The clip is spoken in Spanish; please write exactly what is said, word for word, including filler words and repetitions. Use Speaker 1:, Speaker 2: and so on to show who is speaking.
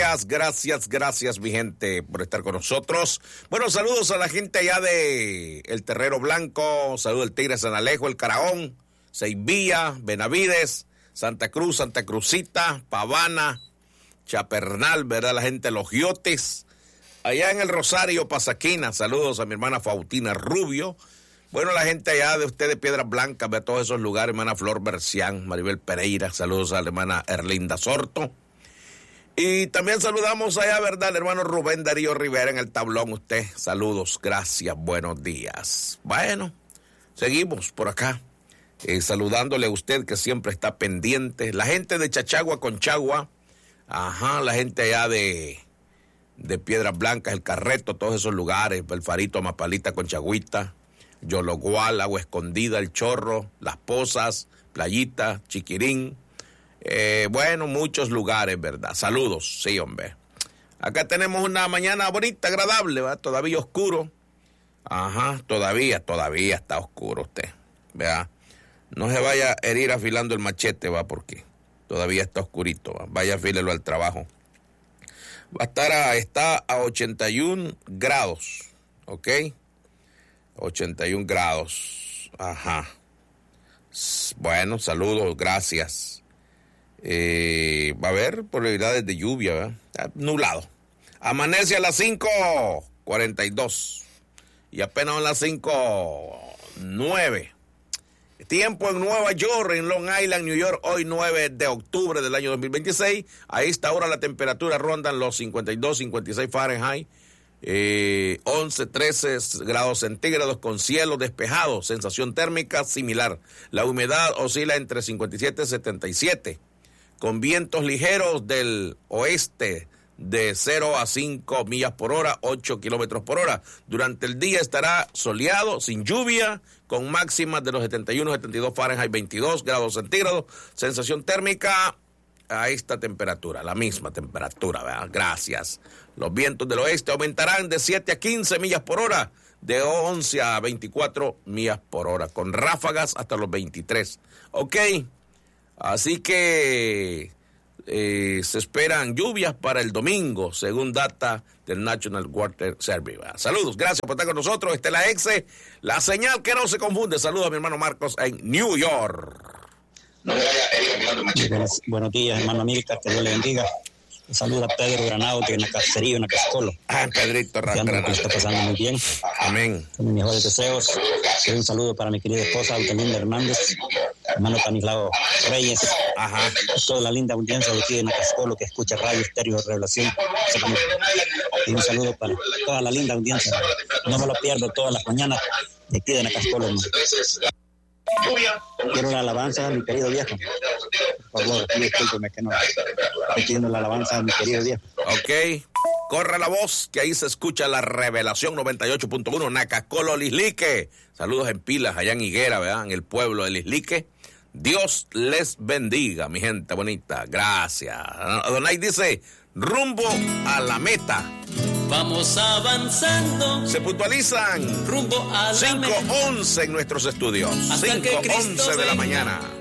Speaker 1: Gracias, gracias, mi gente, por estar con nosotros. Bueno, saludos a la gente allá de El Terrero Blanco, saludos al Tigre San Alejo, El Caraón, Seivilla, Benavides, Santa Cruz, Santa Cruzita, Pavana, Chapernal, ¿verdad? La gente de Los Giotes, allá en El Rosario, Pasaquina, saludos a mi hermana Fautina Rubio. Bueno, la gente allá de usted de Piedras Blancas, ve a todos esos lugares, hermana Flor Bercián, Maribel Pereira, saludos a la hermana Erlinda Sorto. Y también saludamos allá, ¿verdad?, al hermano Rubén Darío Rivera en el tablón. Usted, saludos, gracias, buenos días. Bueno, seguimos por acá, eh, saludándole a usted que siempre está pendiente. La gente de Chachagua, Conchagua, ajá, la gente allá de, de Piedras Blancas, El Carreto, todos esos lugares, El Farito, Mapalita, Conchagüita, Yologual, Agua Escondida, El Chorro, Las Pozas, Playita, Chiquirín. Eh, bueno, muchos lugares, ¿verdad? Saludos, sí, hombre. Acá tenemos una mañana bonita, agradable, ¿verdad? Todavía oscuro. Ajá, todavía, todavía está oscuro usted, ¿verdad? No se vaya a herir afilando el machete, ¿va? Porque todavía está oscurito, ¿va? Vaya, afílelo al trabajo. Va a estar a, está a ochenta y un grados, ¿ok? ochenta y un grados, ajá. Bueno, saludos, gracias. Eh, va a haber probabilidades de lluvia, ¿verdad? Nublado. Amanece a las cinco cuarenta y dos y apenas a las cinco nueve. Tiempo en Nueva York, en Long Island, New York, hoy nueve de octubre del año dos mil veintiséis. A esta hora la temperatura ronda los cincuenta y dos, cincuenta y seis Fahrenheit, eh, once, trece grados centígrados con cielo despejado, sensación térmica similar. La humedad oscila entre cincuenta y siete y setenta y siete. Con vientos ligeros del oeste de cero a cinco millas por hora, ocho kilómetros por hora. Durante el día estará soleado, sin lluvia, con máximas de los setenta y uno, setenta y dos Fahrenheit, veintidós grados centígrados. Sensación térmica a esta temperatura, la misma temperatura, ¿verdad? Gracias. Los vientos del oeste aumentarán de siete a quince millas por hora, de once a veinticuatro millas por hora, con ráfagas hasta los veintitrés. Ok. Así que eh, se esperan lluvias para el domingo, según data del National Water Service. Saludos, gracias por estar con nosotros. Esta es la Exe, la señal que no se confunde. Saludos a mi hermano Marcos en New York.
Speaker 2: Buenos, buenos días, hermano Amílcar, que Dios le bendiga. Un saludo a Pedro Granado, que en la cacería, en la Cascolo.
Speaker 1: Ah, Pedrito Granado.
Speaker 2: Que está pasando muy bien.
Speaker 1: Amén.
Speaker 2: Con mis mejores deseos. Y un saludo para mi querida esposa, Altelinda Hernández, hermano Tanislao Reyes.
Speaker 1: Ajá.
Speaker 2: Toda la linda audiencia de aquí en la Cascolo que escucha Radio Estéreo Revelación. Y un saludo para toda la linda audiencia. No me lo pierdo todas las mañanas de aquí de la Cascolo, hermano. Quiero la alabanza a mi querido viejo. Por favor, discúlpeme que no estoy pidiendo la alabanza a mi querido viejo.
Speaker 1: Ok, corre la voz, que ahí se escucha la Revelación noventa y ocho punto uno, Nacascolo, Lislique. Saludos en pilas allá en Higuera, ¿verdad? En el pueblo de Lislique. Dios les bendiga, mi gente bonita. Gracias. Adonai dice, rumbo a la meta.
Speaker 3: Vamos avanzando.
Speaker 1: Se puntualizan
Speaker 3: rumbo a la
Speaker 1: cinco once en nuestros estudios. cinco once de la mañana.